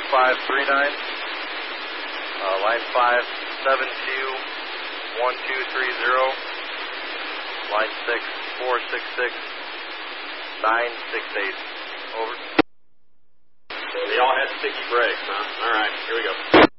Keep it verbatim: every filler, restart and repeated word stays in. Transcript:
five three nine. Uh, line five seven two one two three zero. Line six four six six nine six eight. Over. They all had sticky brakes, huh? All right, here we go.